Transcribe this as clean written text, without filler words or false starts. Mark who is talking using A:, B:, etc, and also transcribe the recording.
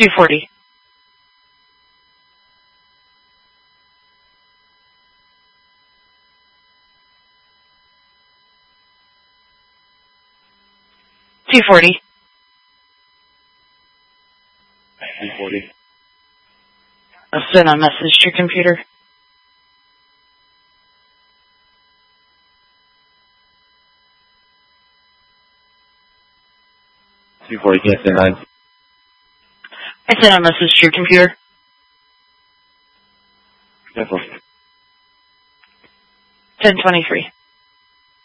A: 240. $240.
B: 240.
A: I'll send a message to your computer.
B: 240, can't say 9.
A: I sent a message to your computer.
B: Careful.
A: 1023.